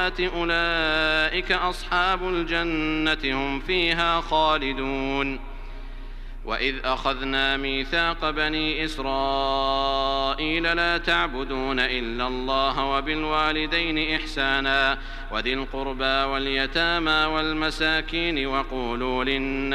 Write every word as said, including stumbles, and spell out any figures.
أولئك أصحاب الجنة هم فيها خالدون. وإذ أخذنا ميثاق بني إسرائيل لا تعبدون إلا الله وبالوالدين إحسانا وذي القربى واليتامى والمساكين وقولوا للناس